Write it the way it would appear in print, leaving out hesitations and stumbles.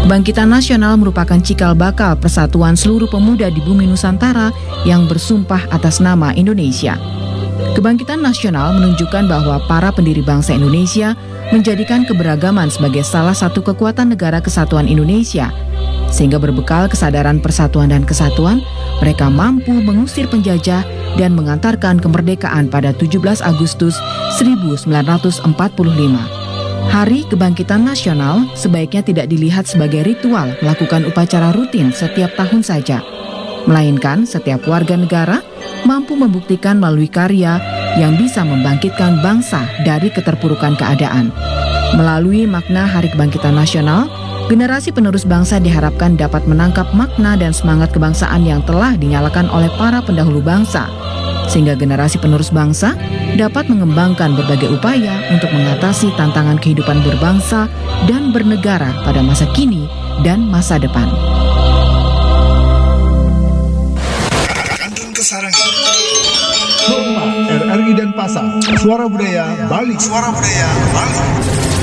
Kebangkitan nasional merupakan cikal bakal persatuan seluruh pemuda di bumi Nusantara yang bersumpah atas nama Indonesia. Kebangkitan nasional menunjukkan bahwa para pendiri bangsa Indonesia menjadikan keberagaman sebagai salah satu kekuatan negara kesatuan Indonesia. Sehingga berbekal kesadaran persatuan dan kesatuan, mereka mampu mengusir penjajah dan mengantarkan kemerdekaan pada 17 Agustus 1945. Hari Kebangkitan Nasional sebaiknya tidak dilihat sebagai ritual melakukan upacara rutin setiap tahun saja, melainkan setiap warga negara mampu membuktikan melalui karya yang bisa membangkitkan bangsa dari keterpurukan keadaan. Melalui makna Hari Kebangkitan Nasional, generasi penerus bangsa diharapkan dapat menangkap makna dan semangat kebangsaan yang telah dinyalakan oleh para pendahulu bangsa, sehingga generasi penerus bangsa dapat mengembangkan berbagai upaya untuk mengatasi tantangan kehidupan berbangsa dan bernegara pada masa kini dan masa depan. Kantun Kesarangan, Hormat RRI Denpasar, Suara Budaya Bali. Suara Budaya Bali.